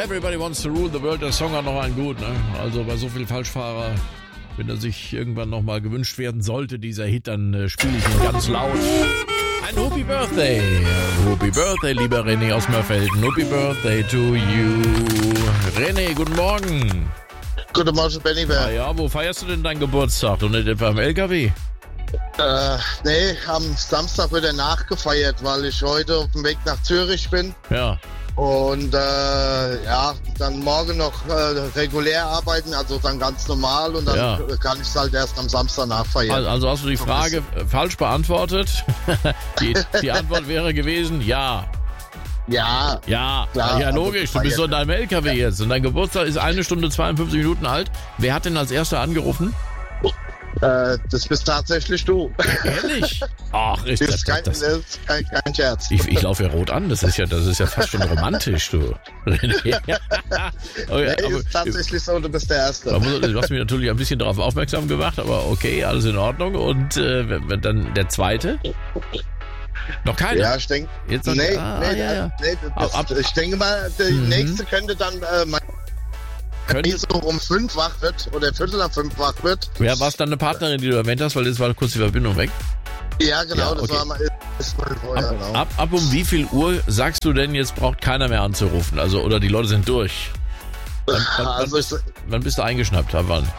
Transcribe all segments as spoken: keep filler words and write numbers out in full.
Everybody Wants to Rule the World, der Song hat noch einen gut, ne? Also bei so viel Falschfahrer, wenn er sich irgendwann nochmal gewünscht werden sollte, dieser Hit, dann äh, spiele ich ihn ganz laut. Ein Happy Birthday. Happy Birthday, lieber René aus Mörfelden. Happy Birthday to you. René, guten Morgen. Guten Morgen, Benny. Ah ja, wo feierst du denn deinen Geburtstag? Und nicht etwa am L K W? Äh, nee, am Samstag wird er nachgefeiert, weil ich heute auf dem Weg nach Zürich bin. Ja. Und äh, ja, dann morgen noch äh, regulär arbeiten, also dann ganz normal und dann Ja. kann ich es halt erst am Samstag nachfeiern. Also, also hast du die Frage äh, falsch beantwortet? die, die Antwort wäre gewesen, ja. Ja, Ja, Klar, ja also logisch, du bist so in deinem L K W jetzt und dein Geburtstag ist eine Stunde zweiundfünfzig Minuten alt. Wer hat denn als erster angerufen? äh, das bist tatsächlich du. Ehrlich? Ach, ist Das das, ist kein, das, das ist kein, kein Scherz. ich, ich laufe ja rot an, das ist ja, das ist ja fast schon romantisch, du. Okay, Nee, aber, ist tatsächlich so, du bist der Erste. man muss, du hast mich natürlich ein bisschen darauf aufmerksam gemacht, aber okay, alles in Ordnung. Und äh, wenn- wenn dann der zweite? Noch keiner? Ja, ich denke, Jetzt noch- nee, ah, nee, ja, ja. nee das, Ab- ab- ich denke mal, der Mhm. nächste könnte dann äh, mein Könnte, so um fünf wach wird oder viertel nach fünf wach wird. ja, war es dann eine Partnerin, die du erwähnt hast, weil jetzt war kurz die Verbindung weg. Ja, genau, Ja, das okay. war mal ist mal vorher, Ab, genau. ab, ab um wie viel Uhr sagst du denn, jetzt braucht keiner mehr anzurufen? Also, oder die Leute sind durch? Wann, wann, Also wann, ich, bist, wann bist du eingeschnappt? Ab wann?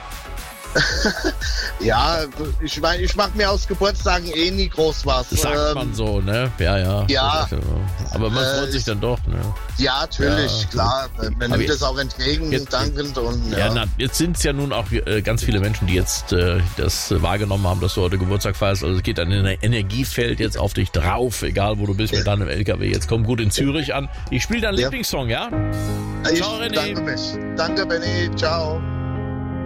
ja, ich meine, ich mache mir aus Geburtstagen eh nie groß was. Sagt Ähm, man so, ne? Ja, ja. Ja. Aber man Äh, freut sich dann doch, ne? Ja, natürlich, Ja. klar. Man Aber nimmt jetzt- es auch entgegen, jetzt- dankend und Ja, ja. na, jetzt sind es ja nun auch äh, ganz viele Menschen, die jetzt äh, das äh, wahrgenommen haben, dass du heute Geburtstag feierst. Also es geht ein Ener- Energiefeld jetzt auf dich drauf, egal wo du bist mit deinem L K W. Jetzt komm gut in Zürich an. Ich spiele deinen Ja. Lieblingssong, ja? Ich Ciao, René. danke mich. Danke, Benny. Ciao.